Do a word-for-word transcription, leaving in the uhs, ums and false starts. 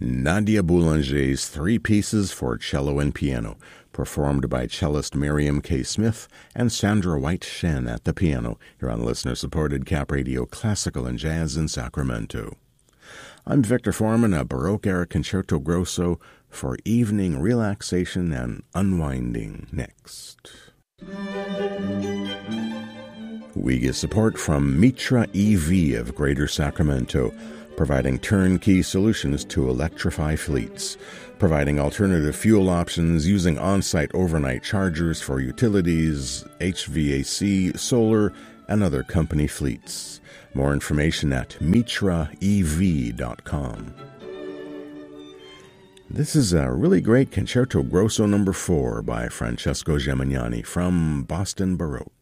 Nadia Boulanger's Three Pieces for Cello and Piano, performed by cellist Miriam K. Smith and Sandra White Shen at the piano, here on listener-supported Cap Radio Classical and Jazz in Sacramento. I'm Victor Foreman, a Baroque-era concerto grosso for evening relaxation and unwinding next. We get support from Mitra E V of Greater Sacramento, providing turnkey solutions to electrify fleets, providing alternative fuel options using on-site overnight chargers for utilities, H V A C, solar, and other company fleets. More information at mitra e v dot com. This is a really great Concerto Grosso number four by Francesco Gemignani from Boston Baroque.